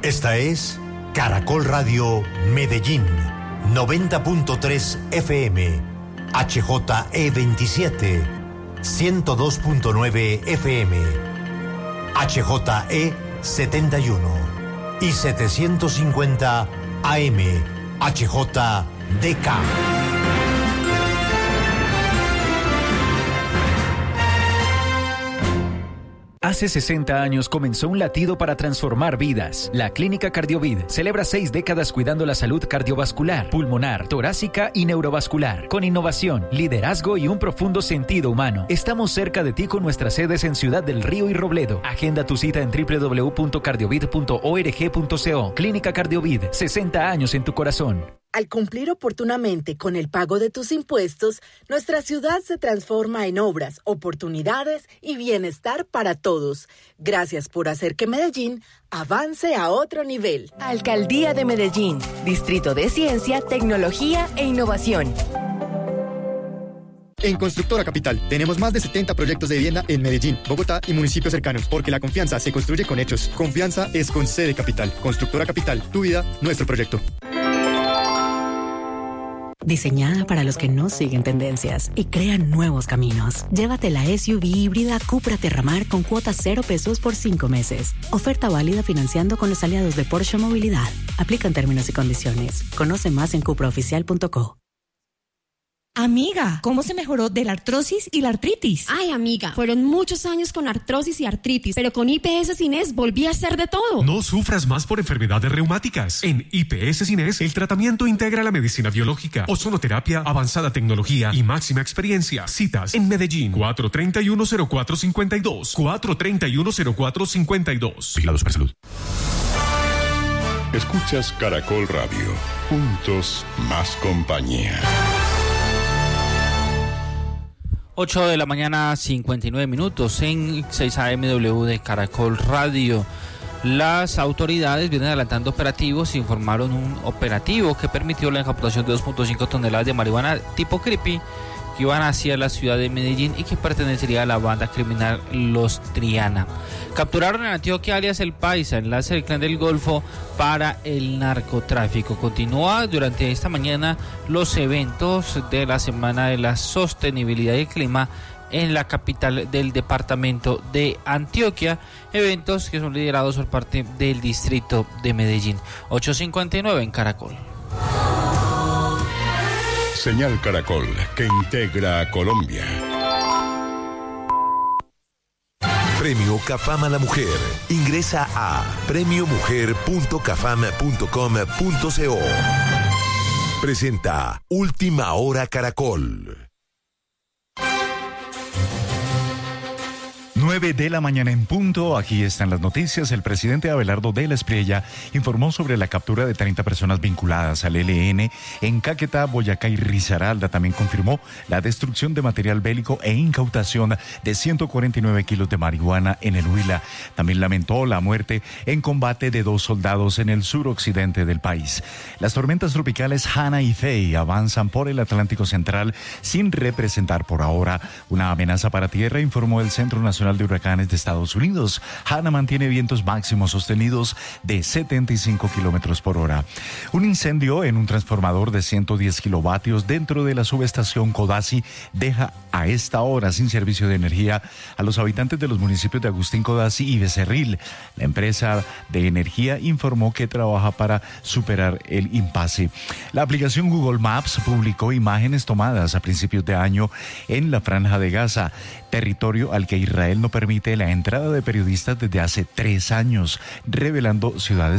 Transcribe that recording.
Esta es Caracol Radio Medellín, 90.3 FM, HJE27, 102.9 FM, HJE71 y 750 AM, HJDK. Hace 60 años comenzó un latido para transformar vidas. La Clínica Cardiovid celebra 6 décadas cuidando la salud cardiovascular, pulmonar, torácica y neurovascular. Con innovación, liderazgo y un profundo sentido humano. Estamos cerca de ti con nuestras sedes en Ciudad del Río y Robledo. Agenda tu cita en www.cardiovid.org.co. Clínica Cardiovid, 60 años en tu corazón. Al cumplir oportunamente con el pago de tus impuestos, nuestra ciudad se transforma en obras, oportunidades y bienestar para todos. Gracias por hacer que Medellín avance a otro nivel. Alcaldía de Medellín, Distrito de Ciencia, Tecnología e Innovación. En Constructora Capital tenemos más de 70 proyectos de vivienda en Medellín, Bogotá y municipios cercanos, porque la confianza se construye con hechos. Confianza es con C de Capital. Constructora Capital, tu vida, nuestro proyecto. Diseñada para los que no siguen tendencias y crean nuevos caminos. Llévate la SUV híbrida Cupra Terramar con cuotas 0 pesos por 5 meses. Oferta válida financiando con los aliados de Porsche Movilidad. Aplican términos y condiciones. Conoce más en cupraoficial.co. Amiga, ¿cómo se mejoró de la artrosis y la artritis? Ay, amiga, fueron muchos años con artrosis y artritis, pero con IPS Cines volví a hacer de todo. No sufras más por enfermedades reumáticas. En IPS Cines, el tratamiento integra la medicina biológica, ozonoterapia, avanzada tecnología y máxima experiencia. Citas en Medellín, 431-0452, 431-0452. Vigilado Supersalud. Escuchas Caracol Radio. Juntos, más compañía. 8 de la mañana, 59 minutos en 6 AMW de Caracol Radio. Las autoridades vienen adelantando operativos y informaron un operativo que permitió la incautación de 2.5 toneladas de marihuana tipo creepy que iban hacia la ciudad de Medellín y que pertenecería a la banda criminal Los Triana. Capturaron en Antioquia alias El Paisa, enlace del Clan del Golfo para el narcotráfico. Continúa durante esta mañana los eventos de la Semana de la Sostenibilidad y el Clima en la capital del departamento de Antioquia, eventos que son liderados por parte del distrito de Medellín. 8:59 en Caracol. Señal Caracol, que integra a Colombia. Premio Cafam a la Mujer. Ingresa a premiomujer.cafam.com.co. Presenta Última Hora Caracol. 9 de la mañana en punto, aquí están las noticias. El presidente Abelardo de la Espriella informó sobre la captura de 30 personas vinculadas al ELN en Caquetá, Boyacá y Risaralda. También confirmó la destrucción de material bélico e incautación de 149 kilos de marihuana en el Huila. También lamentó la muerte en combate de 2 soldados en el suroccidente del país. Las tormentas tropicales Hanna y Faye avanzan por el Atlántico Central sin representar por ahora una amenaza para tierra, informó el Centro Nacional de Huracanes de Estados Unidos. Hanna mantiene vientos máximos sostenidos de 75 kilómetros por hora. Un incendio en un transformador de 110 kilovatios dentro de la subestación Codazzi deja a esta hora sin servicio de energía a los habitantes de los municipios de Agustín Codazzi y Becerril. La empresa de energía informó que trabaja para superar el impasse. La aplicación Google Maps publicó imágenes tomadas a principios de año en la Franja de Gaza, territorio al que Israel no permite la entrada de periodistas desde hace 3 años, revelando ciudades